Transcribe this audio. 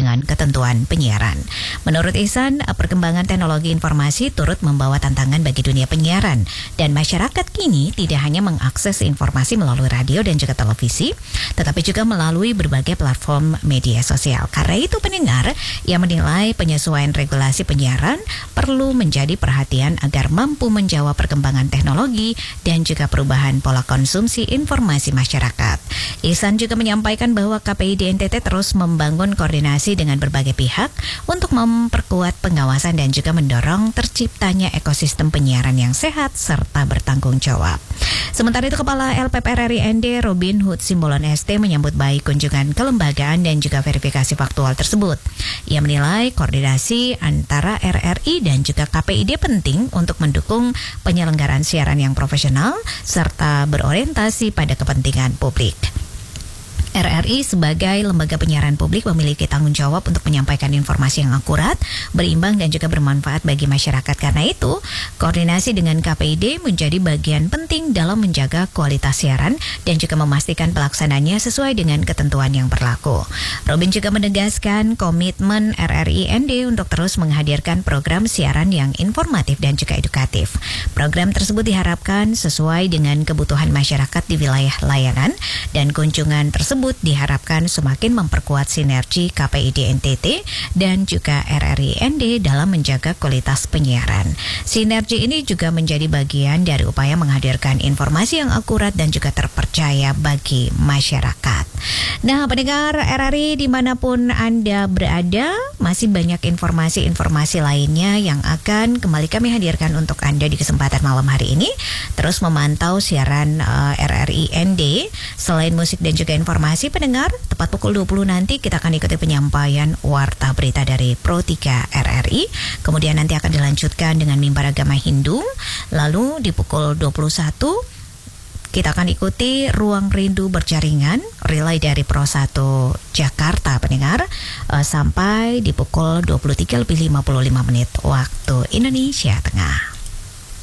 dengan ketentuan penyiaran. Menurut Ihsan, perkembangan teknologi informasi turut membawa tantangan bagi dunia penyiaran, dan masyarakat kini tidak hanya mengakses informasi melalui radio dan juga televisi, tetapi juga melalui berbagai platform media sosial. Karena itu pendengar yang menilai penyesuaian regulasi penyiaran perlu menjadi perhatian agar mampu menjawab perkembangan teknologi dan juga perubahan pola konsumsi informasi masyarakat. Ihsan juga menyampaikan bahwa KPID NTT terus membangun koordinasi dengan berbagai pihak untuk memperkuat pengawasan dan juga mendorong terciptanya ekosistem penyiaran yang sehat serta bertanggung jawab. Sementara itu, Kepala LPPR RI ND Robin Hood Simbolon ST menyambut baik kunjungan kelembagaan dan juga verifikasi faktual tersebut. Ia menilai koordinasi antara RRI dan juga KPID penting untuk mendukung penyelenggaraan siaran yang profesional serta berorientasi pada kepentingan publik. RRI sebagai lembaga penyiaran publik memiliki tanggung jawab untuk menyampaikan informasi yang akurat, berimbang dan juga bermanfaat bagi masyarakat. Karena itu, koordinasi dengan KPID menjadi bagian penting dalam menjaga kualitas siaran dan juga memastikan pelaksananya sesuai dengan ketentuan yang berlaku. Robin juga menegaskan komitmen RRI ND untuk terus menghadirkan program siaran yang informatif dan juga edukatif. Program tersebut diharapkan sesuai dengan kebutuhan masyarakat di wilayah layanan, dan kunjungan tersebut diharapkan semakin memperkuat sinergi KPID NTT dan juga RRI ND dalam menjaga kualitas penyiaran. Sinergi ini juga menjadi bagian dari upaya menghadirkan informasi yang akurat dan juga terpercaya bagi masyarakat. Nah, pendengar RRI dimanapun Anda berada, masih banyak informasi-informasi lainnya yang akan kembali kami hadirkan untuk Anda di kesempatan malam hari ini. Terus memantau siaran RRI ND. Selain musik dan juga informasi, pendengar, tepat pukul 20 nanti kita akan ikuti penyampaian warta berita dari Pro 3 RRI. Kemudian nanti akan dilanjutkan dengan mimbar agama Hindu. Lalu di pukul 21 kita akan ikuti Ruang Rindu Berjaringan, relay dari Pro 1 Jakarta, pendengar, sampai di pukul 23:55 waktu Indonesia Tengah.